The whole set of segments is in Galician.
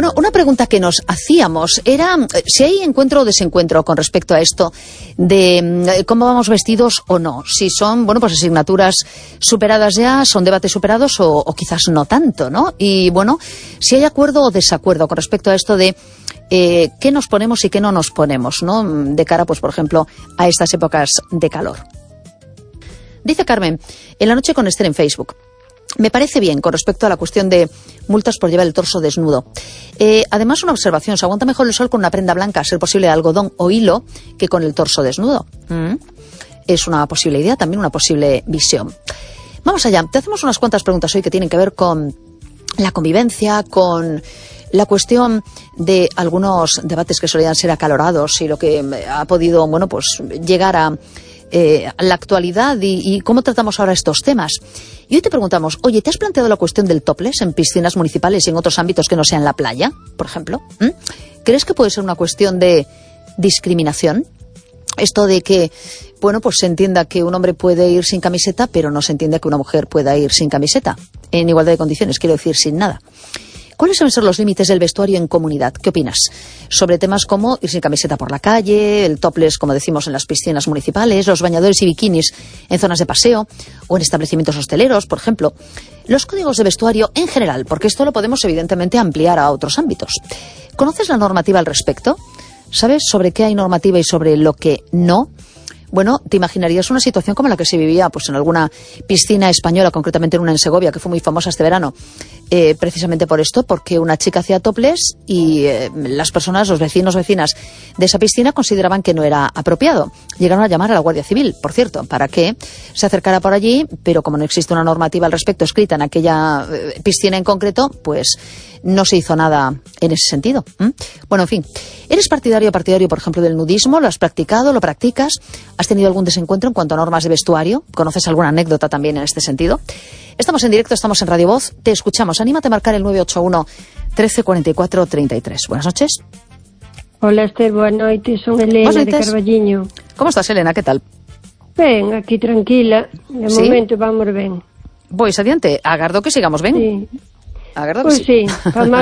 Bueno, una pregunta que nos hacíamos era si hay encuentro o desencuentro con respecto a esto de cómo vamos vestidos o no. Si son, bueno, pues asignaturas superadas ya, son debates superados o quizás no tanto, ¿no? Y bueno, si hay acuerdo o desacuerdo con respecto a esto de qué nos ponemos y qué no nos ponemos, ¿no? De cara, pues, por ejemplo, a estas épocas de calor. Dice Carmen, en la noche con Esther en Facebook. Me parece bien con respecto a la cuestión de multas por llevar el torso desnudo. Además, una observación, se aguanta mejor el sol con una prenda blanca, a ser posible de algodón o hilo, que con el torso desnudo. Es una posible idea, también una posible visión. Vamos allá, te hacemos unas cuantas preguntas hoy que tienen que ver con la convivencia, con la cuestión de algunos debates que solían ser acalorados y lo que ha podido, bueno, pues llegar a la actualidad y cómo tratamos ahora estos temas. Y hoy te preguntamos, oye, ¿te has planteado la cuestión del topless en piscinas municipales y en otros ámbitos que no sean la playa, por ejemplo? ¿Crees que puede ser una cuestión de discriminación? Esto de que, bueno, pues se entienda que un hombre puede ir sin camiseta, pero no se entiende que una mujer pueda ir sin camiseta, en igualdad de condiciones, quiero decir, sin nada. ¿Cuáles suelen ser los límites del vestuario en comunidad? ¿Qué opinas? Sobre temas como ir sin camiseta por la calle, el topless, como decimos, en las piscinas municipales, los bañadores y bikinis en zonas de paseo o en establecimientos hosteleros, por ejemplo. Los códigos de vestuario en general, porque esto lo podemos evidentemente ampliar a otros ámbitos. ¿Conoces la normativa al respecto? ¿Sabes sobre qué hay normativa y sobre lo que no? Bueno, te imaginarías una situación como la que se vivía pues en alguna piscina española, concretamente en una en Segovia, que fue muy famosa este verano, precisamente por esto, porque una chica hacía topless y las personas, los vecinos, vecinas de esa piscina consideraban que no era apropiado. Llegaron a llamar a la Guardia Civil, por cierto, para que se acercara por allí, pero como no existe una normativa al respecto escrita en aquella piscina en concreto, pues no se hizo nada en ese sentido. Bueno, en fin, ¿eres partidario, por ejemplo, del nudismo? ¿Lo has practicado? ¿Lo practicas? ¿Has tenido algún desencuentro en cuanto a normas de vestuario? ¿Conoces alguna anécdota también en este sentido? Estamos en directo, estamos en Radio Voz, te escuchamos. Anímate a marcar el 981 13 44 33. Buenas noches. Hola, Esther, buenas noites. Son Elena de Carballiño. ¿Cómo estás, Elena? ¿Qué tal? Ben, aquí tranquila. De momento vamos ben. Pois adiante, agardo que sigamos ben. Sí. Agardo Pois que sí. Pa mal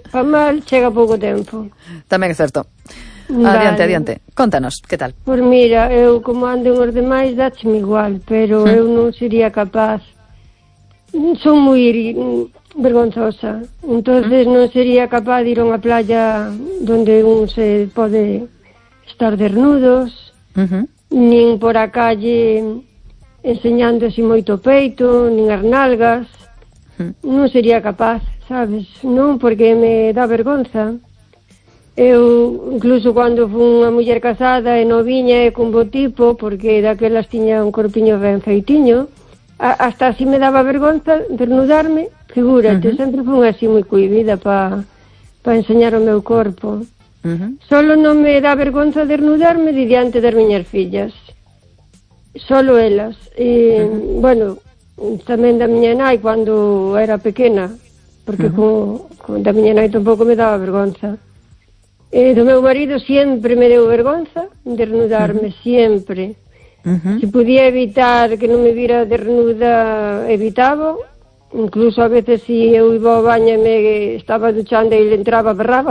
chega pouco tempo. Tamén é certo. Vale. Adiante. Contanos, que tal? Pois mira, eu como ando os demais dácheme igual, pero eu non sería capaz. Son moi vergonzosa. Entonces non sería capaz de ir a unha playa donde un se pode estar desnudos, nin por a calle enseñando así moito peito, nin as nalgas. Non sería capaz, sabes? Non, porque me dá vergonza. Eu, incluso cando fui unha muller casada e noviña e con bo tipo, porque daquelas tiña un corpiño ben feitiño, hasta así me daba vergonza desnudarme, figúrate, sempre fui así moi cohibida para enseñar o meu corpo. Solo non me dá vergonza desnudarme diante das miñas fillas. Solo elas. E, bueno, tamén da miña nai cando era pequena, porque con da miña nai tampouco me daba vergonza. Do meu marido sempre me deu vergonza desnudarme, sempre. Se podía evitar que non me vira desnuda, evitaba. Incluso a veces si eu iba ao baño e me estaba duchando e ele entraba, berraba.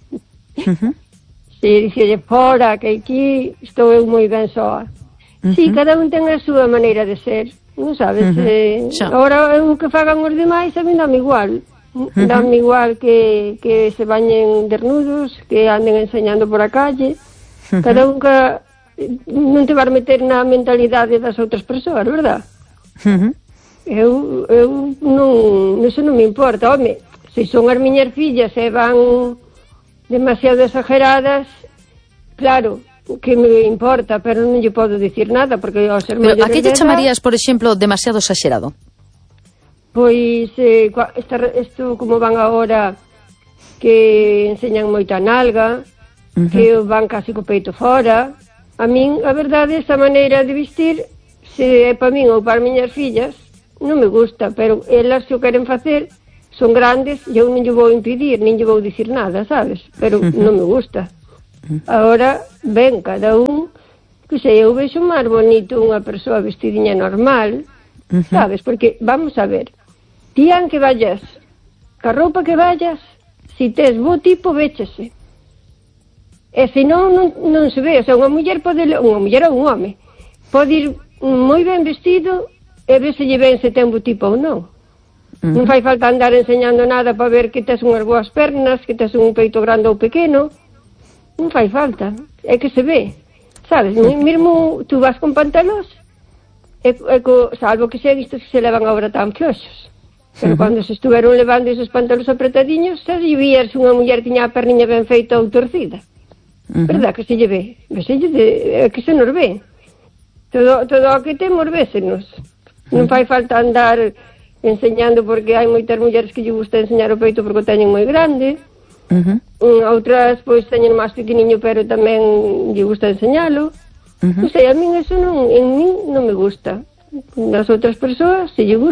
Se dixelle fora, que aquí estou eu moi ben soa. Si, cada un ten a súa maneira de ser, non sabes? Agora o que fagan os demais a mí dame igual. Dame igual que se bañen desnudos, que anden enseñando por a calle. Cada un que non te vas meter na mentalidade das outras persoas, verdad? Eu non, eso non me importa. Home, se son as miñas fillas e van demasiado exageradas, claro, que me importa, pero non lle podo dicir nada, porque ao ser maiores de edad... Pero a que lle chamarías, por exemplo, demasiado exagerado? Pois, isto como van agora, que enseñan moita nalga, que van casi co peito fora. A min, a verdade, esa maneira de vestir, se é para min ou para as miñas fillas, non me gusta, pero elas se o queren facer, son grandes, e eu non lle vou impedir, nin lle vou dicir nada, sabes? Pero non me gusta. Agora, ben, cada un, que sei, eu vexo máis bonito unha persoa vestidinha normal, sabes? Porque, vamos a ver, ti aunque vayas, ca roupa que vayas, si tes bo tipo, véchese. E senón non se ve. O sea, unha muller ou un home pode ir moi ben vestido e veselle ben se ten bo tipo ou non. Non fai falta andar enseñando nada para ver que tes unhas boas pernas, que tes un peito grande ou pequeno. Non fai falta. É que se ve. Sabes, mesmo tú vas con pantalós, salvo que sea visto que se levan agora tan fioxos. Pero cando se estuveron levando esos pantalós apretadiños, xa lle vías unha muller que tiña a perniña ben feita ou torcida. Verdad que se lle ve? É que se nos ve. Todo o que temos vésenos. Non fai falta andar enseñando, porque hai moitas mulleres que lle gusta enseñar o peito porque o teñen moi grande. Outras pois teñen máis pequeniño pero tamén lle gusta enseñalo. Non sei, a min eso en min non me gusta. Nas outras persoas se lle gusta.